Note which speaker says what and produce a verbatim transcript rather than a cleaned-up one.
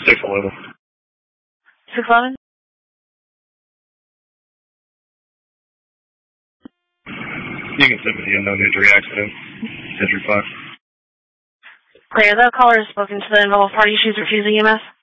Speaker 1: six eleven.
Speaker 2: six eleven?
Speaker 1: You can send me the unknown injury accident. Entry five.
Speaker 2: Clear. The caller has spoken to the involved party. She's refusing E M S.